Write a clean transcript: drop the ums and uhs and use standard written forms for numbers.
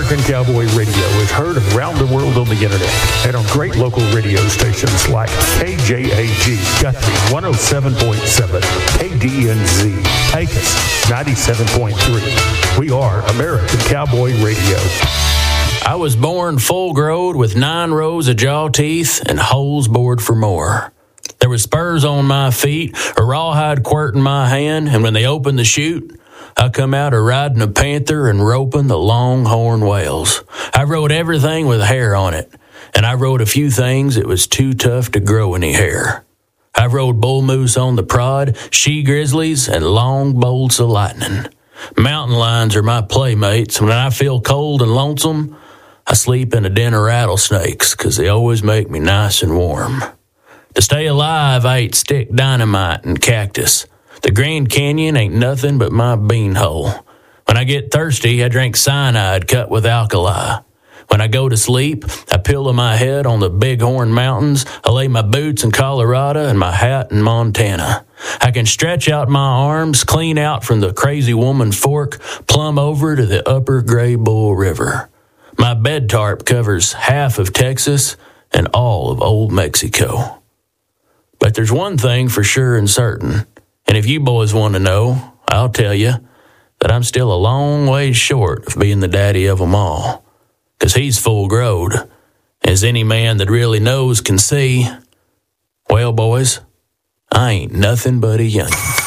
American Cowboy Radio is heard around the world on the internet and on great local radio stations like KJAG Guthrie 107.7, KDNZ Pecos 97.3. We are American Cowboy Radio. I was born full-growed with 9 rows of jaw teeth and holes bored for more. There were spurs on my feet, a rawhide quirt in my hand, and when they opened the chute, I come out a riding a panther and roping the longhorn whales. I rode everything with hair on it, and I rode a few things that was too tough to grow any hair. I rode bull moose on the prod, she grizzlies, and long bolts of lightning. Mountain lions are my playmates. When I feel cold and lonesome, I sleep in a den of rattlesnakes, 'cause they always make me nice and warm. To stay alive, I ate stick dynamite and cactus. The Grand Canyon ain't nothing but my beanhole. When I get thirsty, I drink cyanide cut with alkali. When I go to sleep, I pillow my head on the Bighorn Mountains. I lay my boots in Colorado and my hat in Montana. I can stretch out my arms clean out from the Crazy Woman Fork, plumb over to the upper Gray Bull River. My bed tarp covers half of Texas and all of Old Mexico. But there's one thing for sure and certain, and if you boys want to know, I'll tell you that I'm still a long ways short of being the daddy of them all, 'cause he's full-growed, as any man that really knows can see. Well, boys, I ain't nothing but a youngin'.